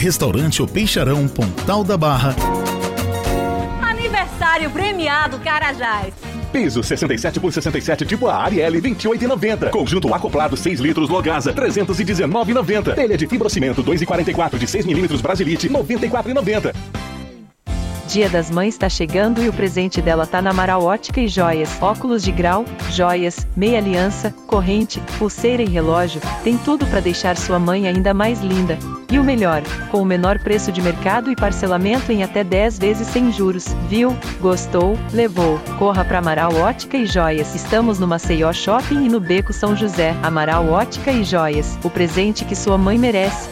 Restaurante O Peixarão, Pontal da Barra. Aniversário premiado Carajás. Piso 67 por 67 tipo a Ariel, 28,90. Conjunto acoplado 6 litros Logasa, 319,90. Telha de fibrocimento 2,44 de 6 milímetros Brasilite, 94,90. Dia das Mães tá chegando e o presente dela tá na Amaral Ótica e Joias. Óculos de grau, joias, meia aliança, corrente, pulseira e relógio. Tem tudo para deixar sua mãe ainda mais linda. E o melhor, com o menor preço de mercado e parcelamento em até 10 vezes sem juros. Viu? Gostou? Levou. Corra pra Amaral Ótica e Joias. Estamos no Maceió Shopping e no Beco São José. Amaral Ótica e Joias. O presente que sua mãe merece.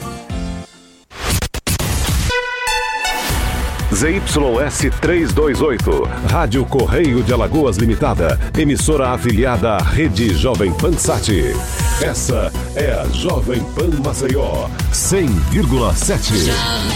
ZYS 328, Rádio Correio de Alagoas Limitada, emissora afiliada à Rede Jovem Pan Sat. Essa é a Jovem Pan Maceió, 100,7.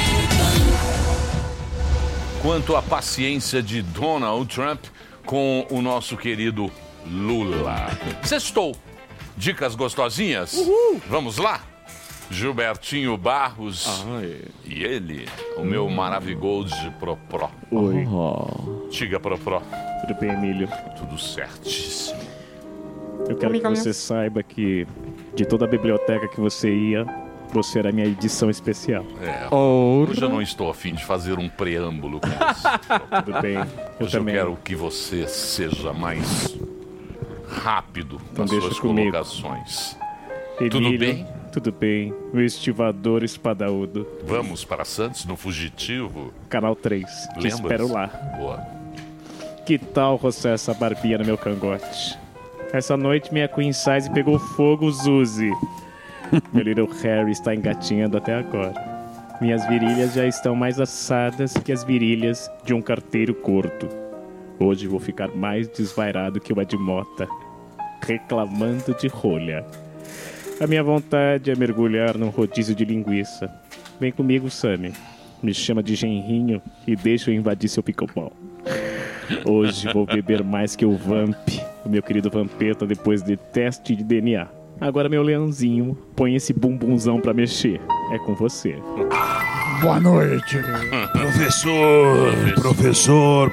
Quanto à paciência de Donald Trump com o nosso querido Lula. Sextou. Dicas gostosinhas? Uhul. Vamos lá? Gilbertinho Barros e ele, o meu Maravigold Pro. Oi. Diga Pro. Tudo bem, Emílio? Tudo certíssimo. Eu quero que você saiba que de toda a biblioteca que você ia, você era a minha edição especial. Hoje eu não estou a fim de fazer um preâmbulo com isso. Tudo bem. Hoje eu quero que você seja mais rápido então nas suas comigo. Colocações. Emílio, tudo bem? Tudo bem, meu estivador espadaúdo. Vamos para Santos no Fugitivo? Canal 3, te espero lá. Boa. Que tal roçar essa barbinha no meu cangote? Essa noite minha queen size pegou fogo, Zuzi. Meu little Harry está engatinhando até agora. Minhas virilhas já estão mais assadas que as virilhas de um carteiro curto. Hoje vou ficar mais desvairado que o Edmota, reclamando de rolha. A minha vontade é mergulhar num rodízio de linguiça. Vem comigo, Sammy. Me chama de genrinho e deixa eu invadir seu pica-pau. Hoje vou beber mais que o Vamp, o meu querido Vampeta, depois de teste de DNA. Agora, meu leãozinho, põe esse bumbunzão pra mexer. É com você. Boa noite.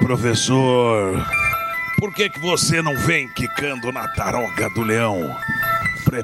Professor. Por que você não vem quicando na taroga do leão?